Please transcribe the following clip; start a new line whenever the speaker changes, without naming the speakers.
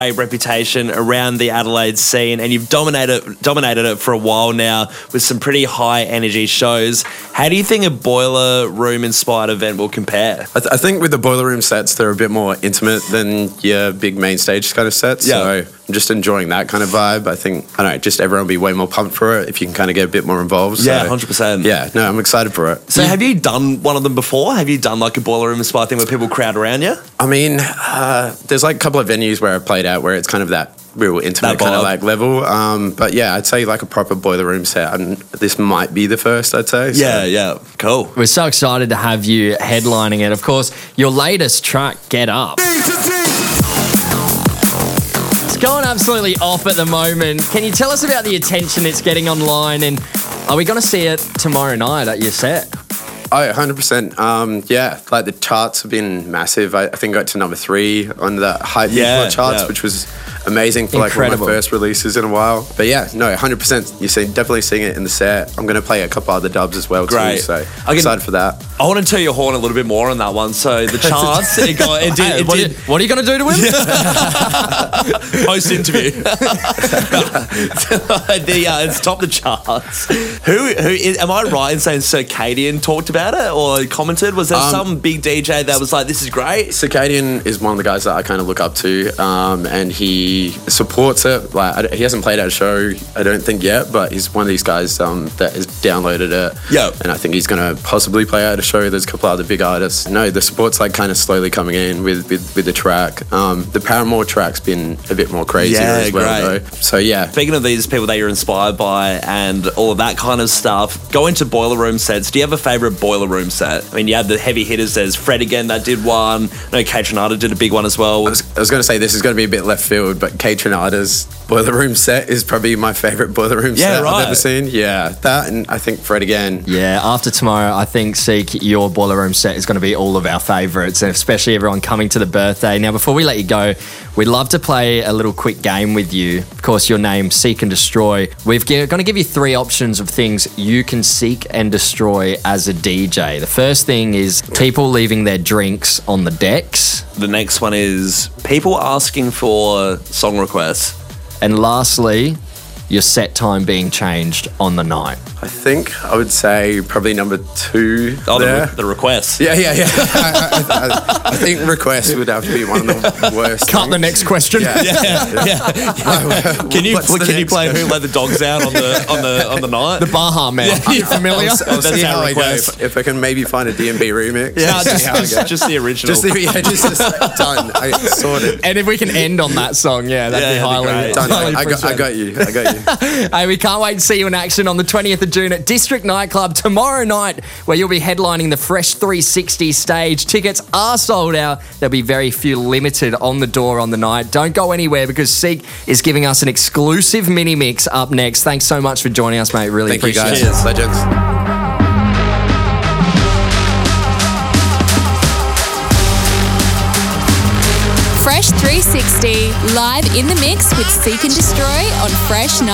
a reputation around the Adelaide scene, and you've dominated it for a while now with some pretty high energy shows. How do you think a Boiler Room inspired event will compare?
I think with the Boiler Room sets, they're a bit more intimate than your big main stage kind of sets.
Yeah.
So I'm just enjoying that kind of vibe. I think, I don't know, just everyone will be way more pumped for it if you can kind of get a bit more involved.
Yeah,
so,
100%.
Yeah, no, I'm excited for it.
So have you done one of them before? Have you done like a Boiler Room inspired thing where people crowd around you?
I mean, there's like a couple of venues where I've played out where it's kind of that real intimate kind of like level. But yeah, I'd say like a proper Boiler Room set. This might be the first, I'd say. So.
Yeah, cool.
We're so excited to have you headlining it. Of course, your latest track, Get Up. It's going absolutely off at the moment. Can you tell us about the attention it's getting online, and are we going to see it tomorrow night at your set?
Oh, 100%. Yeah, like the charts have been massive. I think I got to number 3 on the Hype charts, which was amazing for like one of my first releases in a while. But yeah, no, 100%. You're definitely seeing it in the set. I'm going to play a couple other dubs as well too, so I'm excited for that.
I want to tell your horn a little bit more on that one. So the charts,
what are you going to do to him?
Post interview. It's topped the charts. Who is, am I right in saying Circadian talked about it or commented? Was there some big DJ that was like, this is great?
Circadian is one of the guys that I kind of look up to, and he supports it. Like, he hasn't played at a show, I don't think yet, but he's one of these guys that has downloaded it.
Yeah.
And I think he's going to possibly play at a show. There's a couple other big artists. No, the support's like kind of slowly coming in with the track. The Paramore track's been a bit more crazier as well, though. So yeah.
Speaking of these people that you're inspired by and all of that kind of stuff, go into Boiler Room sets. Do you have a favourite Boiler Room set? I mean, you had the heavy hitters. There's Fred again that did one. I know Kate Trinata did a big one as well.
I was going to say this is going to be a bit left field, but Kate Trinata's Boiler Room set is probably my favourite Boiler Room set I've ever seen. Yeah, that, and I think Fred again.
Yeah, after tomorrow, I think, Seek, your Boiler Room set is going to be all of our favourites, and especially everyone coming to the birthday. Now, before we let you go, we'd love to play a little quick game with you. Of course, your name, Seek and Destroy. We're going to give you 3 options of things you can seek and destroy as a DJ. The first thing is people leaving their drinks on the decks.
The next one is people asking for song requests.
And lastly, your set time being changed on the night.
I think I would say probably number 2 there.
The requests.
Yeah. I think requests would have to be one of the worst.
Cut the next question.
Yeah. Can you play Who Let the Dogs Out on the night?
The Baha Man. Are you familiar?
I'll see how I go. If I can maybe find a DMB remix.
Yeah, just the original.
Just done. Sorted.
And if we can end on that song, that'd be highly
done. I got you.
Hey, we can't wait to see you in action on the 20th of June at District Nightclub tomorrow night, where you'll be headlining the Fresh 360 stage. Tickets are sold out. There'll be very few limited on the door on the night. Don't go anywhere, because Seek is giving us an exclusive mini mix up next. Thanks so much for joining us, mate. Really appreciate it.
Thank you, guys. Legends.
Fresh 360, live in the mix with Seek and Destroy on Fresh